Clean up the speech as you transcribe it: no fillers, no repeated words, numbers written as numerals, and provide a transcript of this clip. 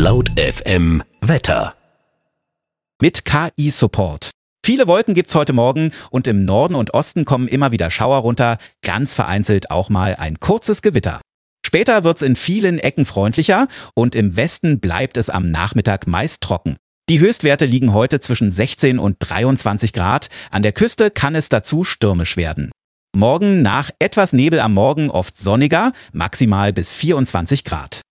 Laut FM Wetter. Mit KI-Support. Viele Wolken gibt's heute Morgen und im Norden und Osten kommen immer wieder Schauer runter, ganz vereinzelt auch mal ein kurzes Gewitter. Später wird's in vielen Ecken freundlicher und im Westen bleibt es am Nachmittag meist trocken. Die Höchstwerte liegen heute zwischen 16 und 23 Grad. An der Küste kann es dazu stürmisch werden. Morgen nach etwas Nebel am Morgen oft sonniger, maximal bis 24 Grad.